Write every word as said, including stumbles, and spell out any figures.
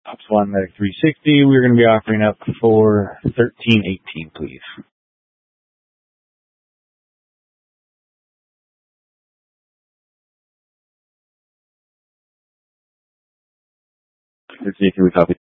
Ops one Medic three sixty, we're going to be offering up for thirteen eighteen, please. thirteen eighteen, we copy.